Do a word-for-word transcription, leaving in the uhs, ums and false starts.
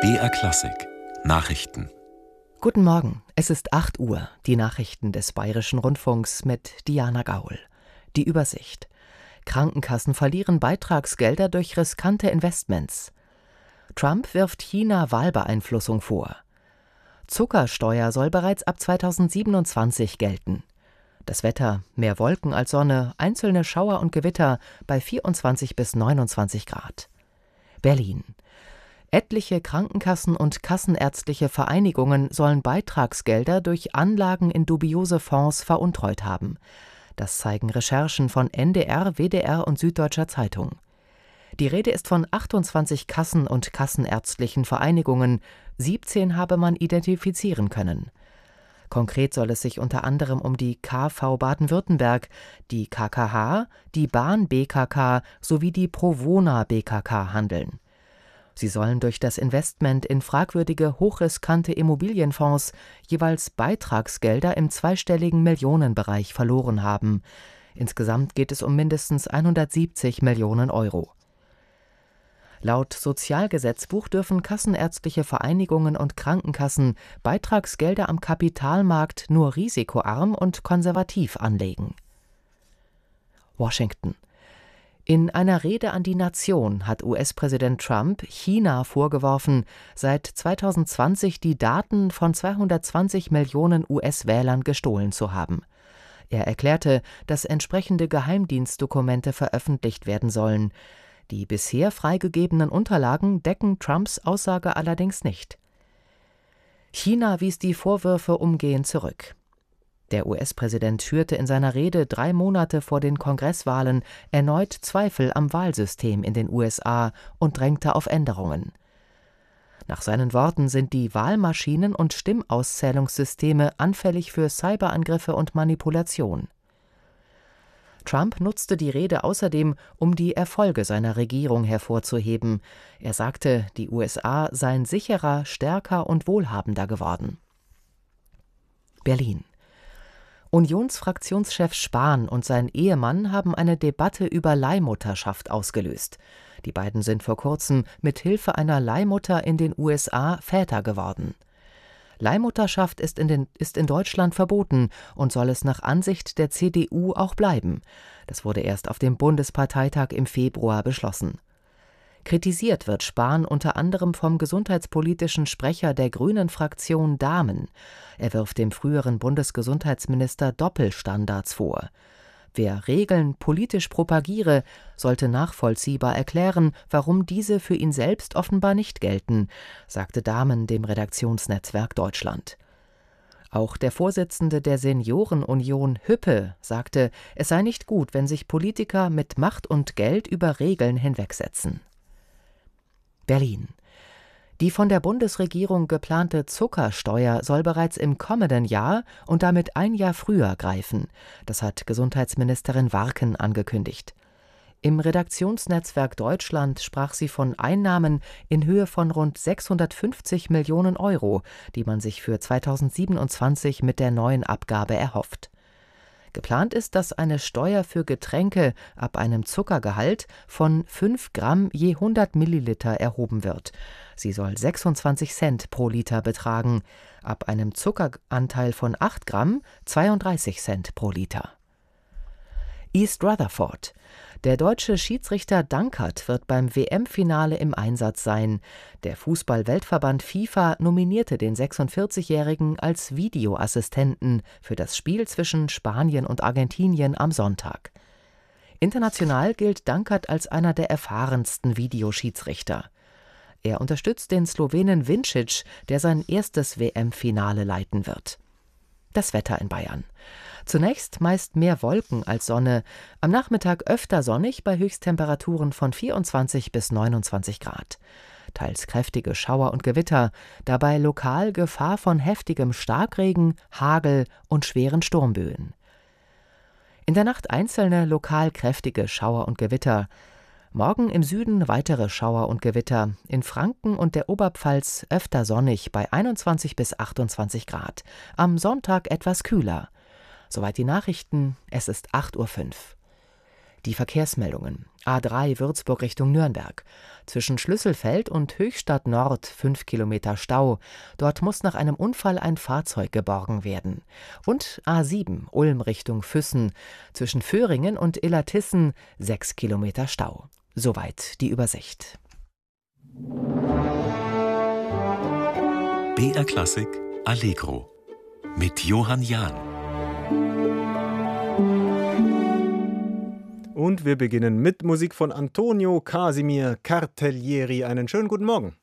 B R Klassik Nachrichten. Guten Morgen, es ist acht Uhr, die Nachrichten des Bayerischen Rundfunks mit Diana Gaul. Die Übersicht. Krankenkassen verlieren Beitragsgelder durch riskante Investments. Trump wirft China Wahlbeeinflussung vor. Zuckersteuer soll bereits ab zweitausendsiebenundzwanzig gelten. Das Wetter: mehr Wolken als Sonne, einzelne Schauer und Gewitter bei vierundzwanzig bis neunundzwanzig Grad. Berlin. Etliche Krankenkassen und kassenärztliche Vereinigungen sollen Beitragsgelder durch Anlagen in dubiose Fonds veruntreut haben. Das zeigen Recherchen von N D R, W D R und Süddeutscher Zeitung. Die Rede ist von achtundzwanzig Kassen- und kassenärztlichen Vereinigungen, siebzehn habe man identifizieren können. Konkret soll es sich unter anderem um die K V Baden-Württemberg, die K K H, die Bahn B K K sowie die Provona B K K handeln. Sie sollen durch das Investment in fragwürdige, hochriskante Immobilienfonds jeweils Beitragsgelder im zweistelligen Millionenbereich verloren haben. Insgesamt geht es um mindestens hundertsiebzig Millionen Euro. Laut Sozialgesetzbuch dürfen kassenärztliche Vereinigungen und Krankenkassen Beitragsgelder am Kapitalmarkt nur risikoarm und konservativ anlegen. Washington. In einer Rede an die Nation hat U S-Präsident Trump China vorgeworfen, seit zweitausendzwanzig die Daten von zweihundertzwanzig Millionen U S-Wählern gestohlen zu haben. Er erklärte, dass entsprechende Geheimdienstdokumente veröffentlicht werden sollen. Die bisher freigegebenen Unterlagen decken Trumps Aussage allerdings nicht. China wies die Vorwürfe umgehend zurück. Der U S-Präsident schürte in seiner Rede drei Monate vor den Kongresswahlen erneut Zweifel am Wahlsystem in den U S A und drängte auf Änderungen. Nach seinen Worten sind die Wahlmaschinen und Stimmauszählungssysteme anfällig für Cyberangriffe und Manipulation. Trump nutzte die Rede außerdem, um die Erfolge seiner Regierung hervorzuheben. Er sagte, die U S A seien sicherer, stärker und wohlhabender geworden. Berlin. Unionsfraktionschef Spahn und sein Ehemann haben eine Debatte über Leihmutterschaft ausgelöst. Die beiden sind vor kurzem mit Hilfe einer Leihmutter in den U S A Väter geworden. Leihmutterschaft ist in, den, ist in Deutschland verboten und soll es nach Ansicht der C D U auch bleiben. Das wurde erst auf dem Bundesparteitag im Februar beschlossen. Kritisiert wird Spahn unter anderem vom gesundheitspolitischen Sprecher der Grünen-Fraktion Dahmen. Er wirft dem früheren Bundesgesundheitsminister Doppelstandards vor. Wer Regeln politisch propagiere, sollte nachvollziehbar erklären, warum diese für ihn selbst offenbar nicht gelten, sagte Dahmen dem Redaktionsnetzwerk Deutschland. Auch der Vorsitzende der Seniorenunion Hüppe sagte, es sei nicht gut, wenn sich Politiker mit Macht und Geld über Regeln hinwegsetzen. Berlin. Die von der Bundesregierung geplante Zuckersteuer soll bereits im kommenden Jahr und damit ein Jahr früher greifen. Das hat Gesundheitsministerin Warken angekündigt. Im Redaktionsnetzwerk Deutschland sprach sie von Einnahmen in Höhe von rund sechshundertfünfzig Millionen Euro, die man sich für zweitausendsiebenundzwanzig mit der neuen Abgabe erhofft. Geplant ist, dass eine Steuer für Getränke ab einem Zuckergehalt von fünf Gramm je hundert Milliliter erhoben wird. Sie soll sechsundzwanzig Cent pro Liter betragen, ab einem Zuckeranteil von acht Gramm zweiunddreißig Cent pro Liter. East Rutherford. Der deutsche Schiedsrichter Dankert wird beim W M-Finale im Einsatz sein. Der Fußball-Weltverband FIFA nominierte den sechsundvierzigjährigen als Videoassistenten für das Spiel zwischen Spanien und Argentinien am Sonntag. International gilt Dankert als einer der erfahrensten Videoschiedsrichter. Er unterstützt den Slowenen Vincic, der sein erstes W M-Finale leiten wird. Das Wetter in Bayern. Zunächst meist mehr Wolken als Sonne, am Nachmittag öfter sonnig bei Höchsttemperaturen von vierundzwanzig bis neunundzwanzig Grad. Teils kräftige Schauer und Gewitter, dabei lokal Gefahr von heftigem Starkregen, Hagel und schweren Sturmböen. In der Nacht einzelne lokal kräftige Schauer und Gewitter. Morgen im Süden weitere Schauer und Gewitter, in Franken und der Oberpfalz öfter sonnig bei einundzwanzig bis achtundzwanzig Grad, am Sonntag etwas kühler. Soweit die Nachrichten, es ist acht Uhr fünf. Die Verkehrsmeldungen. A drei Würzburg Richtung Nürnberg. Zwischen Schlüsselfeld und Höchstadt Nord fünf Kilometer Stau. Dort muss nach einem Unfall ein Fahrzeug geborgen werden. Und A sieben Ulm Richtung Füssen. Zwischen Föhringen und Illertissen sechs Kilometer Stau. Soweit die Übersicht. B R Klassik Allegro mit Johann Jahn. Und wir beginnen mit Musik von Antonio Casimir Cartellieri. Einen schönen guten Morgen.